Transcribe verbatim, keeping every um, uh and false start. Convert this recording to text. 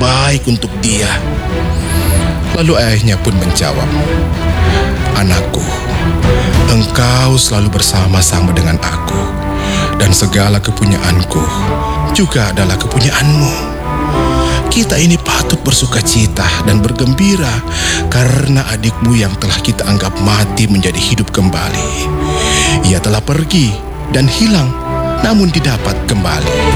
terbaik untuk dia. Lalu ayahnya pun menjawab, "Anakku, engkau selalu bersama-sama dengan aku, dan segala kepunyaanku juga adalah kepunyaanmu. Kita ini patut bersukacita dan bergembira karena adikmu yang telah kita anggap mati menjadi hidup kembali. Ia telah pergi dan hilang, namun didapat kembali."